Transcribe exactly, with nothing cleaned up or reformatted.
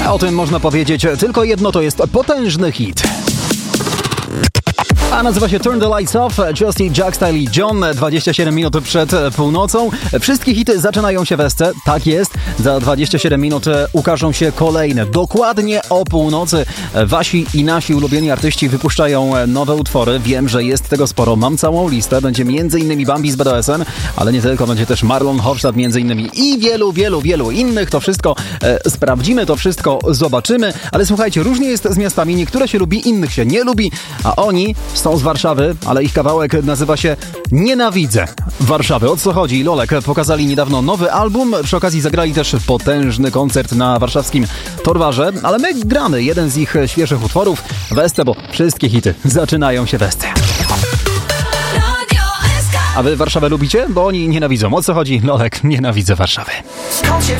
O tym można powiedzieć tylko jedno, to jest potężny hit. A nazywa się Turn the Lights Off, Justin, Jack Style i John, dwadzieścia siedem minut przed północą. Wszystkie hity zaczynają się w Esce, tak jest. Za dwadzieścia siedem minut ukażą się kolejne. Dokładnie o północy wasi i nasi ulubieni artyści wypuszczają nowe utwory. Wiem, że jest tego sporo, mam całą listę. Będzie między innymi Bambi z B D S M, ale nie tylko, będzie też Marlon Hofstadt między innymi i wielu, wielu, wielu innych. To wszystko e, sprawdzimy, to wszystko zobaczymy. Ale słuchajcie, różnie jest z miastami. Niektóre się lubi, innych się nie lubi, a oni są z Warszawy, ale ich kawałek nazywa się Nienawidzę Warszawy. O co chodzi? Lolek pokazali niedawno nowy album, przy okazji zagrali też potężny koncert na warszawskim Torwarze, ale my gramy jeden z ich świeżych utworów w Esce, bo wszystkie hity zaczynają się w Esce. A wy Warszawę lubicie? Bo oni nienawidzą. O co chodzi? Lolek, Nienawidzę Warszawy.